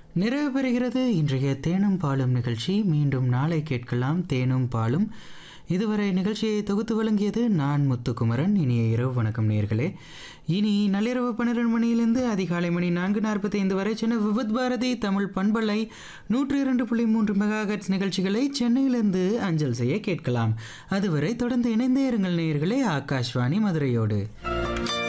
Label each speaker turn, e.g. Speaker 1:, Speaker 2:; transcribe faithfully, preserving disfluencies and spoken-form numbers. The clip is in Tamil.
Speaker 1: நிறைவு பெறுகிறது இன்றைய தேனும் பாலும் நிகழ்ச்சி. மீண்டும் நாளை கேட்கலாம் தேனும் பாலும். இதுவரை நிகழ்ச்சியை தொகுத்து வழங்கியது நான் முத்துக்குமரன். இனிய இரவு வணக்கம் நேயர்களே. இனி நள்ளிரவு பன்னிரண்டு மணியிலிருந்து அதிகாலை மணி நான்கு நாற்பத்தி ஐந்து வரை சென்னை விவித் பாரதி தமிழ் பண்பலை நூற்றி இரண்டு புள்ளி மூன்று மெகாஹெர்ட்ஸ் நிகழ்ச்சிகளை சென்னையிலிருந்து அஞ்சல் செய்ய கேட்கலாம். அதுவரை தொடர்ந்து இணைந்தே இருங்கள் நேயர்களே. ஆகாஷ்வாணி மதுரையோடு.